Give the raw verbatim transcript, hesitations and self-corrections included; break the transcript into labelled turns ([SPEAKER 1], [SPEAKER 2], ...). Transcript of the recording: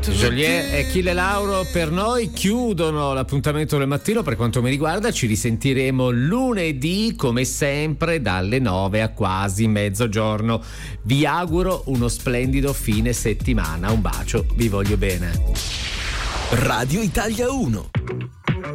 [SPEAKER 1] Joliet e Achille Lauro per noi chiudono l'appuntamento del mattino. Per quanto mi riguarda ci risentiremo lunedì come sempre dalle nove a quasi mezzogiorno. Vi auguro uno splendido fine settimana, un bacio, vi voglio bene.
[SPEAKER 2] Radio Italia uno.